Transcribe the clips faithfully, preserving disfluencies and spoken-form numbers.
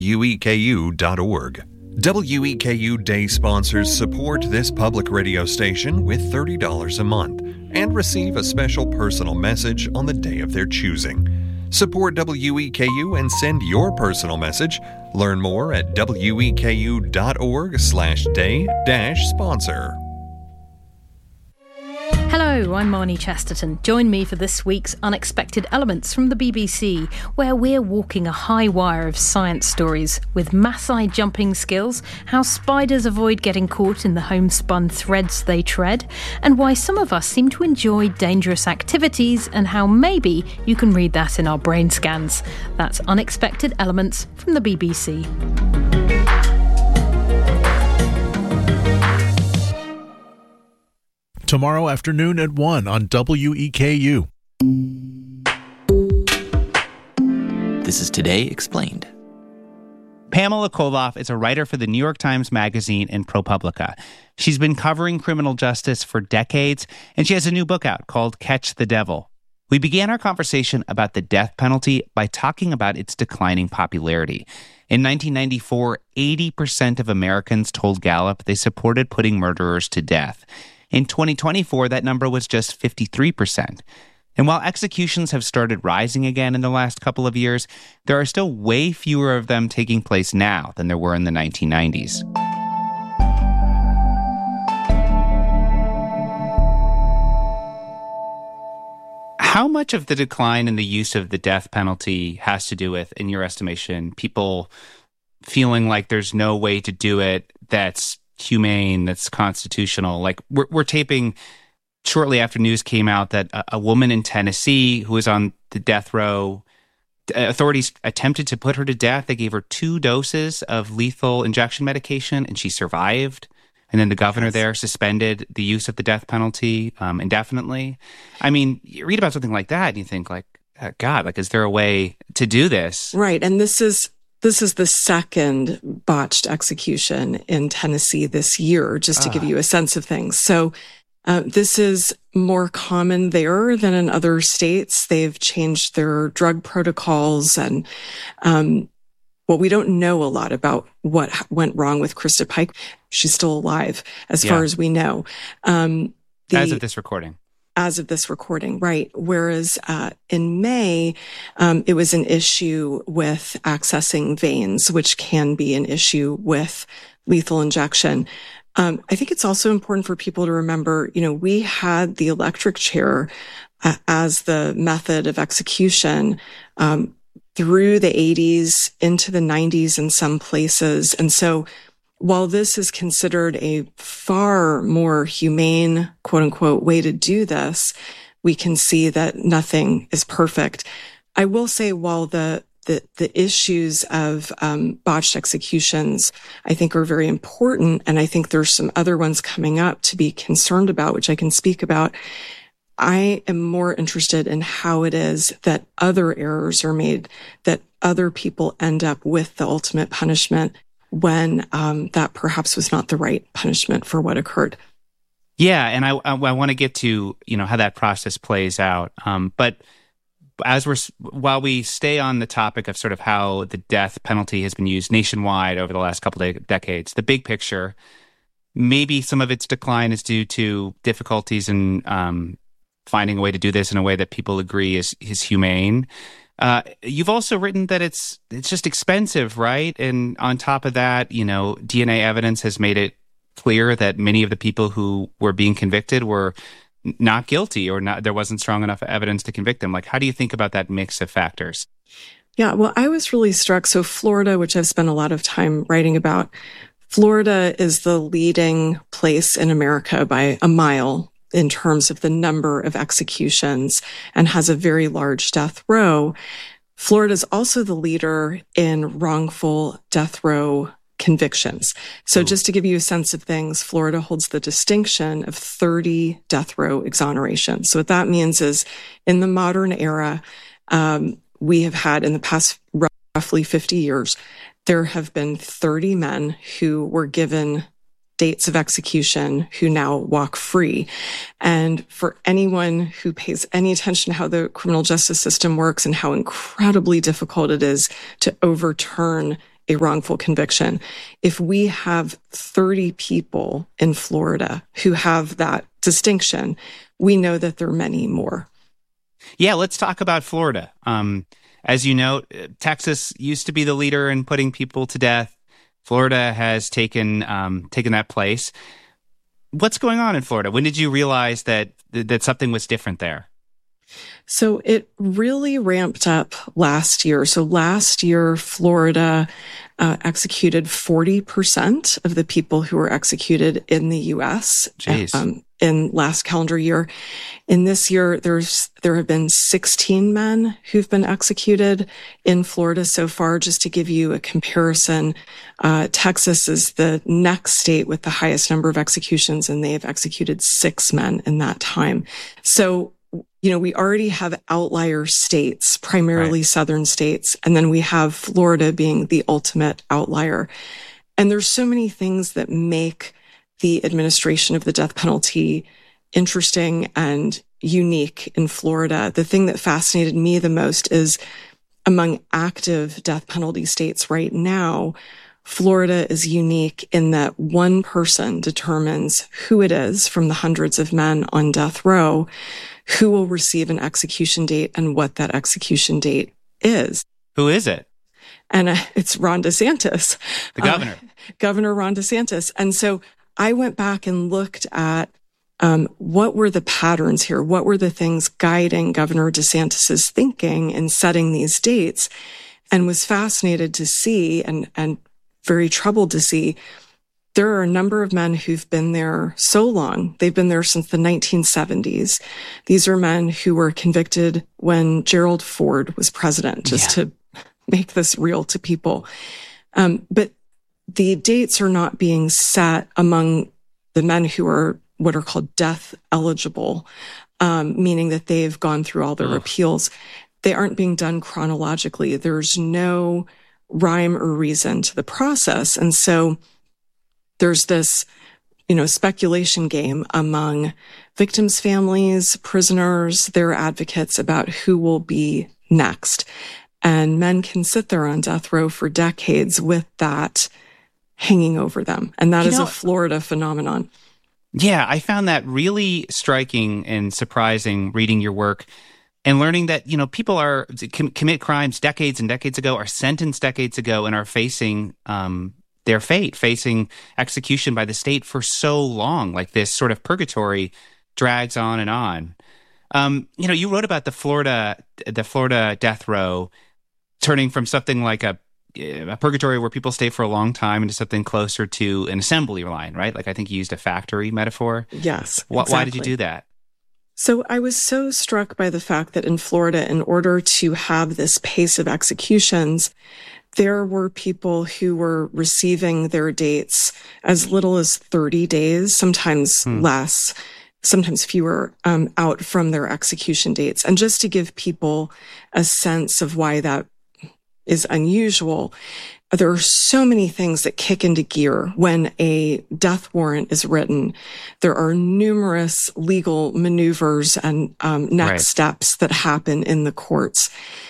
W E K U dot org. W E K U Day sponsors support this public radio station with thirty dollars a month and receive a special personal message on the day of their choosing. Support W E K U and send your personal message. Learn more at W E K U dot org slash day dash sponsor. Hello, I'm Marnie Chesterton. Join me for this week's Unexpected Elements from the B B C, where we're walking a high wire of science stories with Maasai jumping skills, how spiders avoid getting caught in the homespun threads they tread, and why some of us seem to enjoy dangerous activities, and how maybe you can read that in our brain scans. That's Unexpected Elements from the B B C. Tomorrow afternoon at one on W E K U. This is Today Explained. Pamela Koloff is a writer for the New York Times Magazine and ProPublica. She's been covering criminal justice for decades, and she has a new book out called Catch the Devil. We began our conversation about the death penalty by talking about its declining popularity. In nineteen ninety-four, eighty percent of Americans told Gallup they supported putting murderers to death. In twenty twenty-four, that number was just fifty-three percent. And while executions have started rising again in the last couple of years, there are still way fewer of them taking place now than there were in the nineteen nineties. How much of the decline in the use of the death penalty has to do with, in your estimation, people feeling like there's no way to do it that's humane, that's constitutional? Like, we're, we're taping shortly after news came out that a, a woman in Tennessee who was on the death row, authorities attempted to put her to death. They gave her two doses of lethal injection medication and she survived. And then the governor yes. there suspended the use of the death penalty um, indefinitely. I mean, you read about something like that and you think, like, oh, God, like, is there a way to do this? Right. And this is This is the second botched execution in Tennessee this year, just to uh. give you a sense of things. So uh, this is more common there than in other states. They've changed their drug protocols, and um, well, we don't know a lot about what went wrong with Krista Pike. She's still alive, as yeah. far as we know. Um, the, as of this recording. As of this recording, right. Whereas uh, in May, um, it was an issue with accessing veins, which can be an issue with lethal injection. Um, I think it's also important for people to remember, you know, we had the electric chair uh, as the method of execution um, through the eighties into the nineties in some places. And so while this is considered a far more humane, quote unquote, way to do this, we can see that nothing is perfect. I will say, while the the, the issues of um, botched executions, I think, are very important, and I think there's some other ones coming up to be concerned about, which I can speak about, I am more interested in how it is that other errors are made, that other people end up with the ultimate punishment when um, that perhaps was not the right punishment for what occurred. Yeah, and I, I, I want to get to, you know, how that process plays out. Um, but as we're while we stay on the topic of sort of how the death penalty has been used nationwide over the last couple of decades, the big picture, maybe some of its decline is due to difficulties in um, finding a way to do this in a way that people agree is is humane. Uh, you've also written that it's it's just expensive, right? And on top of that, you know, D N A evidence has made it clear that many of the people who were being convicted were not guilty, or not, there wasn't strong enough evidence to convict them. Like, how do you think about that mix of factors? Yeah, well, I was really struck. So Florida, which I've spent a lot of time writing about, Florida is the leading place in America by a mile in terms of the number of executions and has a very large death row. Florida is also the leader in wrongful death row convictions. So just to give you a sense of things, Florida holds the distinction of thirty death row exonerations. So what that means is, in the modern era, um, we have had, in the past roughly fifty years, there have been thirty men who were given dates of execution who now walk free. And for anyone who pays any attention to how the criminal justice system works and how incredibly difficult it is to overturn a wrongful conviction. If we have thirty people in Florida who have that distinction, we know that there are many more. Yeah, let's talk about Florida. Um, as you know, Texas used to be the leader in putting people to death. Florida has taken um, taken that place. What's going on in Florida? When did you realize that that something was different there? So it really ramped up last year. So last year, Florida uh, executed forty percent of the people who were executed in the U S um, in last calendar year. In this year, there's there have been sixteen men who've been executed in Florida so far. Just to give you a comparison, uh, Texas is the next state with the highest number of executions, and they have executed six men in that time. So you know, we already have outlier states, primarily right. southern states, and then we have Florida being the ultimate outlier. And there's so many things that make the administration of the death penalty interesting and unique in Florida. The thing that fascinated me the most is among active death penalty states right now, Florida is unique in that one person determines who it is from the hundreds of men on death row who will receive an execution date and what that execution date is. Who is it? And uh, it's Ron DeSantis. The governor. Uh, Governor Ron DeSantis. And so I went back and looked at um, what were the patterns here? What were the things guiding Governor DeSantis's thinking in setting these dates? And was fascinated to see and, and very troubled to see there are a number of men who've been there so long. They've been there since the nineteen seventies. These are men who were convicted when Gerald Ford was president, just yeah. to make this real to people. Um, but the dates are not being set among the men who are what are called death eligible, um, meaning that they've gone through all their Ugh. appeals. They aren't being done chronologically. There's no rhyme or reason to the process. And so there's this, you know, speculation game among victims' families, prisoners, their advocates about who will be next. And men can sit there on death row for decades with that hanging over them. And that you is know, a Florida phenomenon. Yeah, I found that really striking and surprising reading your work and learning that, you know, people are com- commit crimes decades and decades ago, are sentenced decades ago, and are facing um their fate, facing execution by the state for so long. Like this sort of purgatory drags on and on. Um, you know, you wrote about the Florida, the Florida death row turning from something like a, a purgatory where people stay for a long time into something closer to an assembly line, right? Like I think you used a factory metaphor. Yes. Why, exactly. why did you do that? So I was so struck by the fact that in Florida, in order to have this pace of executions, there were people who were receiving their dates as little as thirty days, sometimes hmm. less, sometimes fewer, um, out from their execution dates. And just to give people a sense of why that is unusual, there are so many things that kick into gear when a death warrant is written. There are numerous legal maneuvers and um, next right. steps that happen in the courts.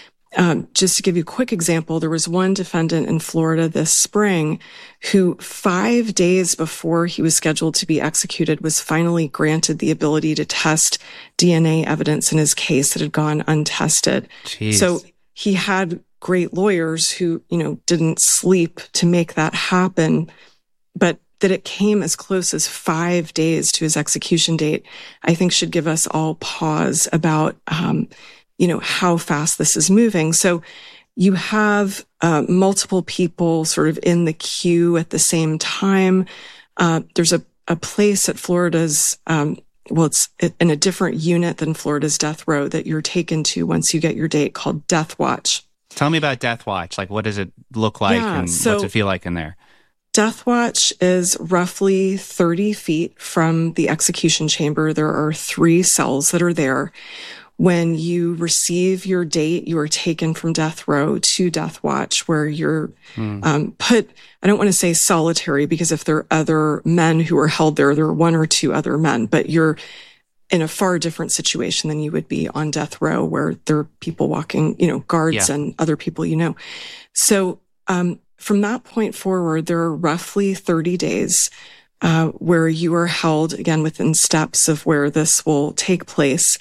Um, just to give you a quick example, there was one defendant in Florida this spring who five days before he was scheduled to be executed was finally granted the ability to test D N A evidence in his case that had gone untested. Jeez. So he had great lawyers who, you know, didn't sleep to make that happen, but that it came as close as five days to his execution date, I think should give us all pause about, um, you know, how fast this is moving. So you have uh, multiple people sort of in the queue at the same time. Uh, there's a, a place at Florida's, um, well, it's in a different unit than Florida's death row that you're taken to once you get your date called Death Watch. Tell me about Death Watch. Like, what does it look like yeah, and so what's it feel like in there? Death Watch is roughly thirty feet from the execution chamber. There are three cells that are there. When you receive your date, you are taken from death row to Death Watch, where you're mm. um, put, I don't want to say solitary, because if there are other men who are held there, there are one or two other men, but you're in a far different situation than you would be on death row, where there are people walking, you know, guards yeah. and other people, you know. So um, from that point forward, there are roughly thirty days uh, where you are held, again, within steps of where this will take place.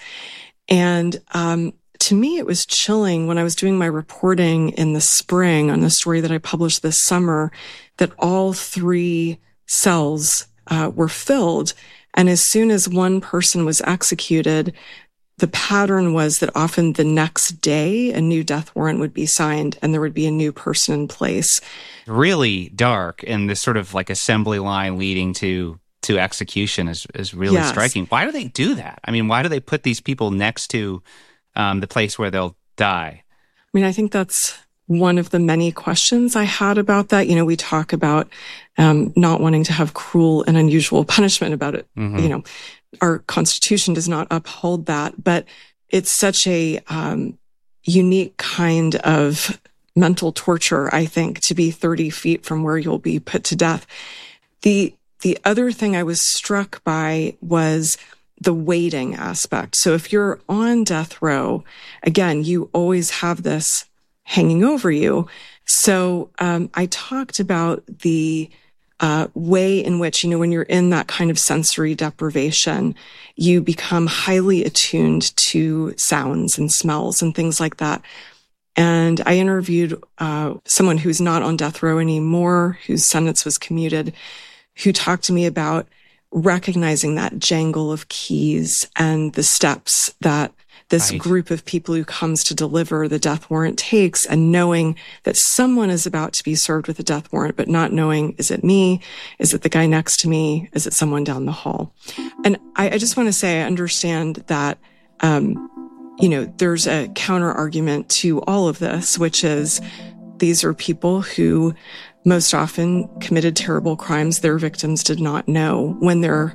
And um, to me, it was chilling when I was doing my reporting in the spring on the story that I published this summer, that all three cells uh, were filled. And as soon as one person was executed, the pattern was that often the next day, a new death warrant would be signed and there would be a new person in place. Really dark, and this sort of like assembly line leading to to execution is, is really Yes. striking. Why do they do that? I mean, why do they put these people next to um, the place where they'll die? I mean, I think that's one of the many questions I had about that. You know, we talk about um, not wanting to have cruel and unusual punishment about it. Mm-hmm. You know, our Constitution does not uphold that, but it's such a um, unique kind of mental torture, I think, to be thirty feet from where you'll be put to death. The the other thing I was struck by was the waiting aspect. So if you're on death row, again, you always have this hanging over you. So um, I talked about the uh, way in which, you know, when you're in that kind of sensory deprivation, you become highly attuned to sounds and smells and things like that. And I interviewed uh, someone who's not on death row anymore, whose sentence was commuted, who talked to me about recognizing that jangle of keys and the steps that this Right. group of people who comes to deliver the death warrant takes, and knowing that someone is about to be served with a death warrant, but not knowing, is it me? Is it the guy next to me? Is it someone down the hall? And I, I just want to say, I understand that, um, you know, there's a counter argument to all of this, which is these are people who most often committed terrible crimes their victims did not know when they're,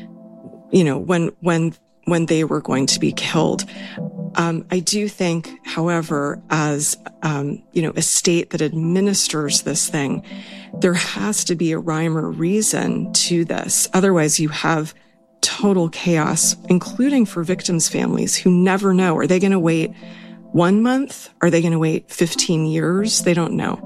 you know, when, when, when they were going to be killed. Um, I do think, however, as, um, you know, a state that administers this thing, there has to be a rhyme or reason to this. Otherwise, you have total chaos, including for victims' families who never know. Are they going to wait one month? Are they going to wait fifteen years? They don't know.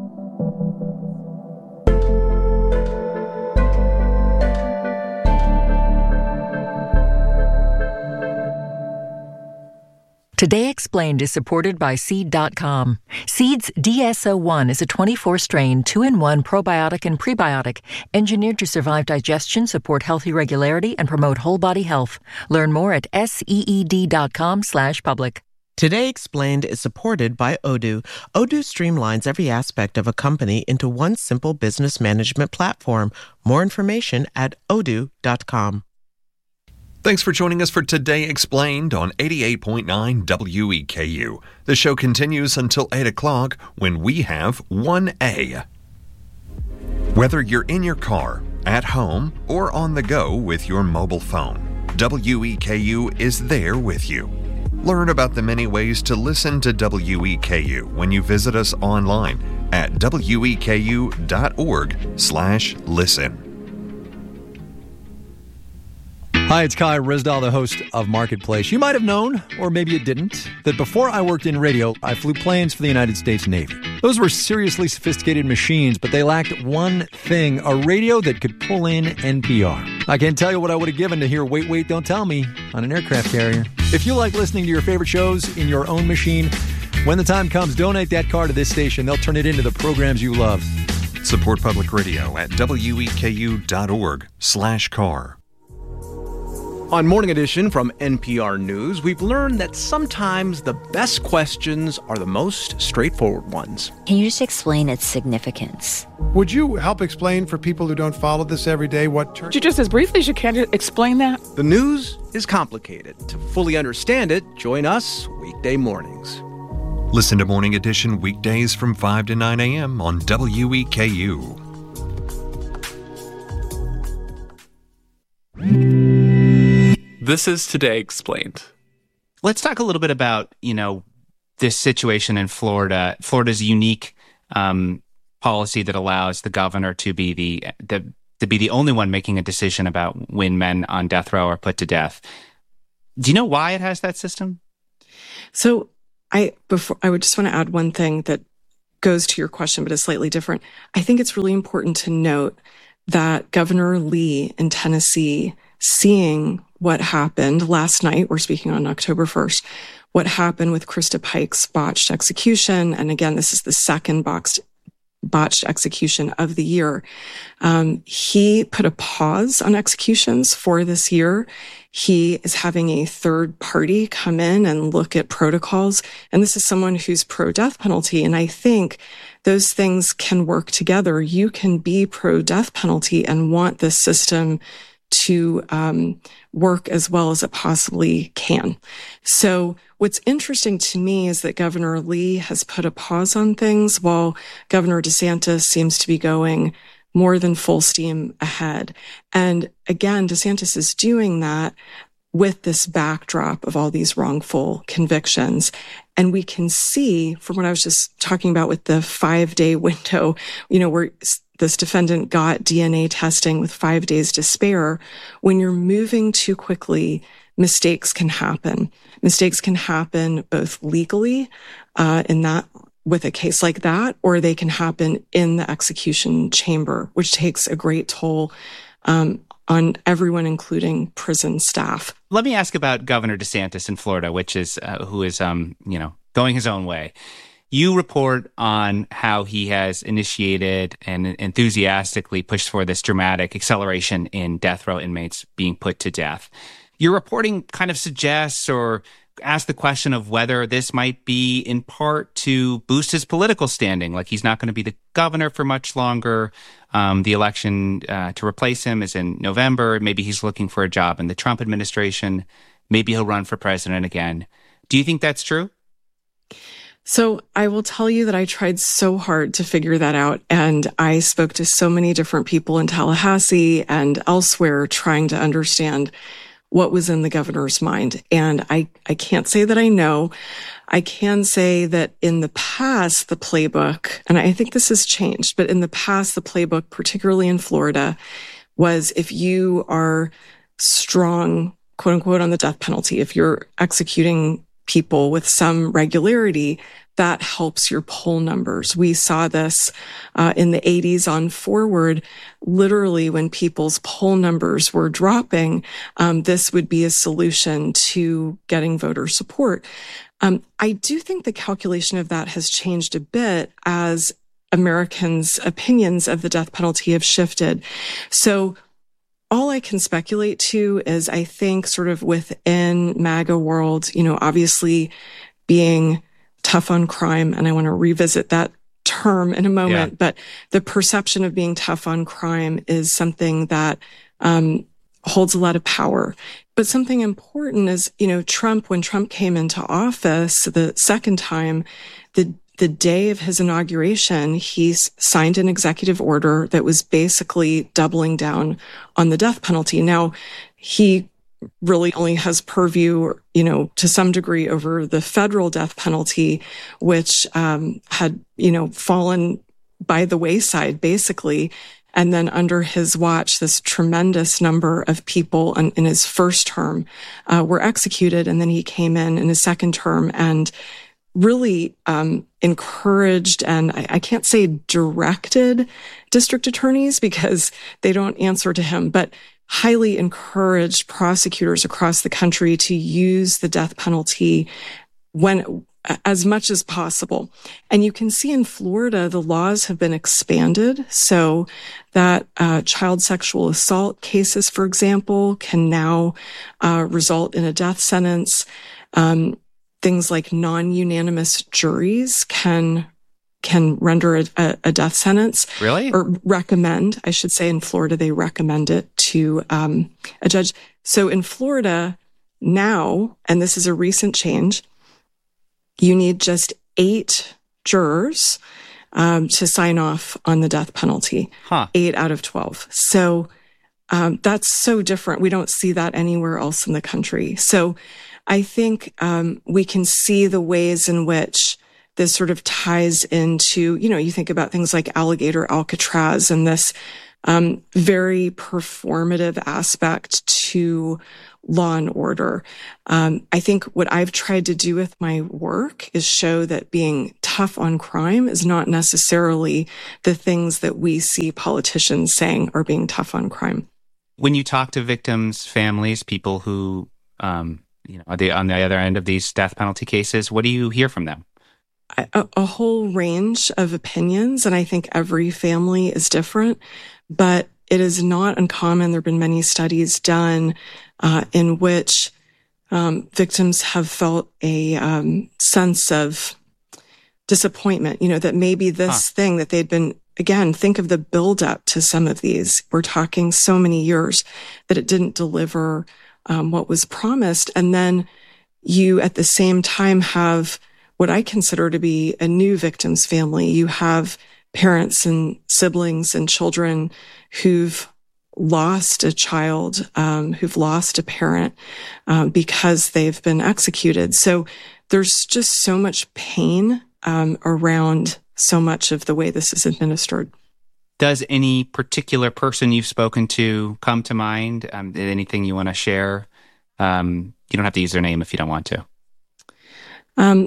Today Explained is supported by Seed dot com. Seed's D S O one is a twenty-four strain, two in one probiotic and prebiotic, engineered to survive digestion, support healthy regularity, and promote whole body health. Learn more at seed dot com slash public. Today Explained is supported by Odoo. Odoo streamlines every aspect of a company into one simple business management platform. More information at odoo dot com. Thanks for joining us for Today Explained on eighty-eight point nine W E K U. The show continues until eight o'clock when we have one A. Whether you're in your car, at home, or on the go with your mobile phone, W E K U is there with you. Learn about the many ways to listen to W E K U when you visit us online at W E K U dot org slash listen. Hi, it's Kai Risdal, the host of Marketplace. You might have known, or maybe you didn't, that before I worked in radio, I flew planes for the United States Navy. Those were seriously sophisticated machines, but they lacked one thing, a radio that could pull in N P R. I can't tell you what I would have given to hear Wait, Wait, Don't Tell Me on an aircraft carrier. If you like listening to your favorite shows in your own machine, when the time comes, donate that car to this station. They'll turn it into the programs you love. Support public radio at W E K U dot org slash car. On Morning Edition from N P R News, we've learned that sometimes the best questions are the most straightforward ones. Can you just explain its significance? Would you help explain for people who don't follow this every day what church... Just as briefly as you can, explain that. The news is complicated. To fully understand it, join us weekday mornings. Listen to Morning Edition weekdays from five to nine a.m. on W E K U. This is Today Explained. Let's talk a little bit about, you know, this situation in Florida. Florida's unique um, policy that allows the governor to be the, the to be the only one making a decision about when men on death row are put to death. Do you know why it has that system? So I before I would just want to add one thing that goes to your question, but is slightly different. I think it's really important to note that Governor Lee in Tennessee, seeing what happened last night, we're speaking on October first, what happened with Krista Pike's botched execution, and again, this is the second boxed botched execution of the year. Um, he put a pause on executions for this year. He is having a third party come in and look at protocols. And this is someone who's pro-death penalty. And I think those things can work together. You can be pro-death penalty and want this system to um, work as well as it possibly can. So what's interesting to me is that Governor Lee has put a pause on things while Governor DeSantis seems to be going more than full steam ahead. And again, DeSantis is doing that with this backdrop of all these wrongful convictions. And we can see from what I was just talking about with the five day window, you know, where this defendant got D N A testing with five days to spare. When you're moving too quickly, mistakes can happen. Mistakes can happen both legally, uh, in that, with a case like that, or they can happen in the execution chamber, which takes a great toll, um, on everyone, including prison staff. Let me ask about Governor DeSantis in Florida, which is, uh, who is, um, you know, going his own way. You report on how he has initiated and enthusiastically pushed for this dramatic acceleration in death row inmates being put to death. Your reporting kind of suggests or asks the question of whether this might be in part to boost his political standing, like he's not going to be the governor for much longer. Um, the election uh, to replace him is in November. Maybe he's looking for a job in the Trump administration. Maybe he'll run for president again. Do you think that's true? So I will tell you that I tried so hard to figure that out. And I spoke to so many different people in Tallahassee and elsewhere trying to understand what was in the governor's mind. And I, I can't say that I know. I can say that in the past, the playbook, and I think this has changed, but in the past, the playbook, particularly in Florida, was if you are strong, quote unquote, on the death penalty, if you're executing people with some regularity, that helps your poll numbers. We saw this uh, in the eighties on forward. Literally, when people's poll numbers were dropping, um, this would be a solution to getting voter support. Um, I do think the calculation of that has changed a bit as Americans' opinions of the death penalty have shifted. So all I can speculate to is I think sort of within MAGA world, you know, obviously being tough on crime, and I want to revisit that term in a moment, yeah. But the perception of being tough on crime is something that um, holds a lot of power. But something important is, you know, Trump, when Trump came into office the second time, the The day of his inauguration, he signed an executive order that was basically doubling down on the death penalty. Now, he really only has purview, you know, to some degree over the federal death penalty, which um, had, you know, fallen by the wayside, basically. And then under his watch, this tremendous number of people in, in his first term uh, were executed. And then he came in in his second term and really um, encouraged, and I, I can't say directed district attorneys because they don't answer to him, but highly encouraged prosecutors across the country to use the death penalty when as much as possible. And you can see in Florida, the laws have been expanded so that uh, child sexual assault cases, for example, can now uh, result in a death sentence. Um, Things like non-unanimous juries can can render a, a death sentence. Really? Or recommend, I should say, in Florida, they recommend it to um, a judge. So in Florida now, and this is a recent change, you need just eight jurors um, to sign off on the death penalty. Huh. Eight out of twelve. So um, that's so different. We don't see that anywhere else in the country. So I think um, we can see the ways in which this sort of ties into, you know, you think about things like Alligator Alcatraz and this um, very performative aspect to law and order. Um, I think what I've tried to do with my work is show that being tough on crime is not necessarily the things that we see politicians saying are being tough on crime. When you talk to victims' families, people who um, you know, are they on the other end of these death penalty cases, what do you hear from them? A, a whole range of opinions, and I think every family is different, but it is not uncommon. There have been many studies done uh, in which um, victims have felt a um, sense of disappointment, you know, that maybe this huh. thing that they'd been, again, think of the buildup to some of these. We're talking so many years that it didn't deliver um, what was promised. And then you, at the same time, have what I consider to be a new victim's family. You have parents and siblings and children who've lost a child, um, who've lost a parent um, because they've been executed. So there's just so much pain um, around so much of the way this is administered. Does any particular person you've spoken to come to mind? Um, anything you want to share? Um, you don't have to use their name if you don't want to. Um,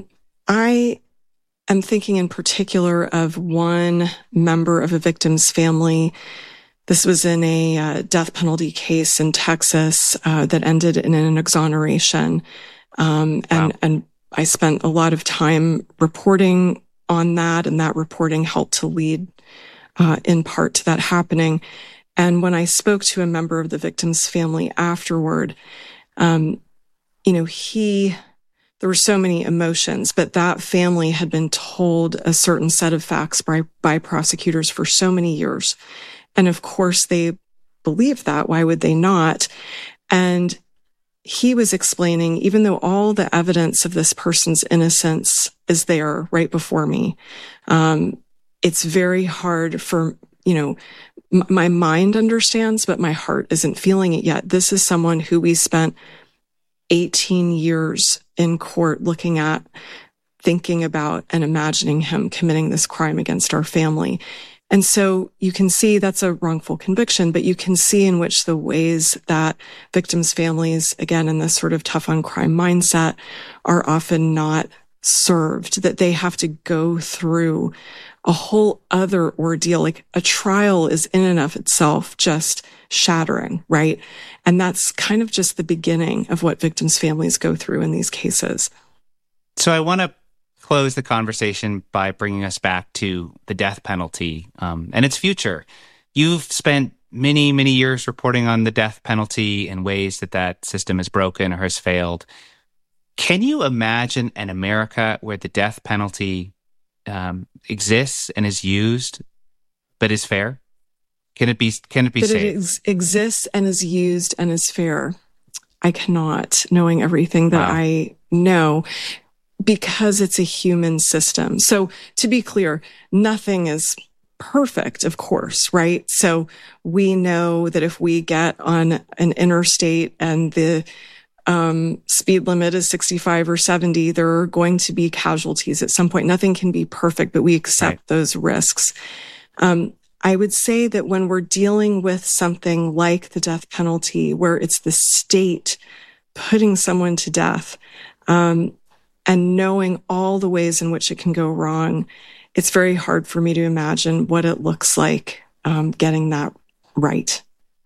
I am thinking in particular of one member of a victim's family. This was in a uh, death penalty case in Texas uh, that ended in an exoneration. Um, and, wow. and I spent a lot of time reporting on that, and that reporting helped to lead uh, in part to that happening. And when I spoke to a member of the victim's family afterward, um, you know, he... there were so many emotions, but that family had been told a certain set of facts by, by prosecutors for so many years. And of course, they believed that. Why would they not? And he was explaining, even though all the evidence of this person's innocence is there right before me, um, it's very hard for, you know, m- my mind understands, but my heart isn't feeling it yet. This is someone who we spent eighteen years in court looking at, thinking about, and imagining him committing this crime against our family. And so you can see that's a wrongful conviction, but you can see in which the ways that victims' families, again, in this sort of tough on crime mindset, are often not served, that they have to go through a whole other ordeal. Like a trial is in and of itself just shattering, right? And that's kind of just the beginning of what victims' families go through in these cases. So I want to close the conversation by bringing us back to the death penalty um, and its future. You've spent many, many years reporting on the death penalty and ways that that system is broken or has failed. Can you imagine an America where the death penalty um, exists and is used, but is fair? Can it be? Can it be that saved? It ex- exists and is used and is fair. I cannot, knowing everything that wow. I know, because it's a human system. So to be clear, nothing is perfect, of course, right? So we know that if we get on an interstate and the um, speed limit is sixty-five or seventy, there are going to be casualties at some point. Nothing can be perfect, but we accept right. those risks. Um, I would say that when we're dealing with something like the death penalty, where it's the state putting someone to death, um, and knowing all the ways in which it can go wrong, it's very hard for me to imagine what it looks like um, getting that right.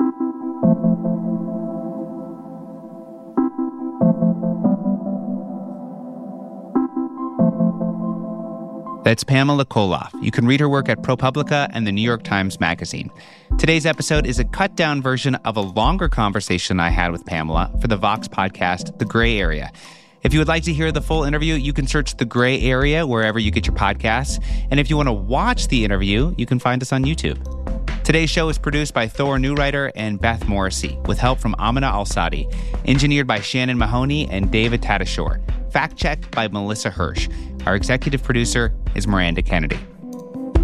That's Pamela Koloff. You can read her work at ProPublica and the New York Times Magazine. Today's episode is a cut-down version of a longer conversation I had with Pamela for the Vox podcast, The Gray Area. If you would like to hear the full interview, you can search The Gray Area wherever you get your podcasts. And if you want to watch the interview, you can find us on YouTube. Today's show is produced by Thor Newrider and Beth Morrissey, with help from Amina Al-Sadi, engineered by Shannon Mahoney and David Tadashore, fact-checked by Melissa Hirsch. Our executive producer is Miranda Kennedy.